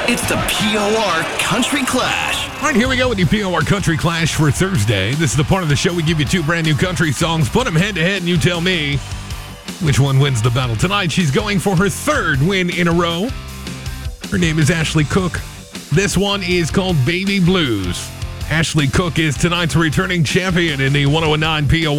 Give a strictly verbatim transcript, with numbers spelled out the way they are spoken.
It's the P O R Country Clash. All right, here we go with the P O R Country Clash for Thursday. This is the part of the show we give you two brand new country songs, put them head to head, and you tell me which one wins the battle. Tonight, she's going for her third win in a row. Her name is Ashley Cook. This one is called Baby Blues. Ashley Cook is tonight's returning champion in the one oh nine P O R